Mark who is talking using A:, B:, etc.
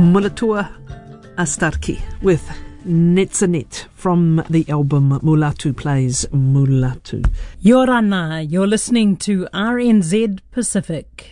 A: Mulatua Astarki with Netzanet from the album Mulatu Plays Mulatu.
B: Yorana, you're listening to RNZ Pacific.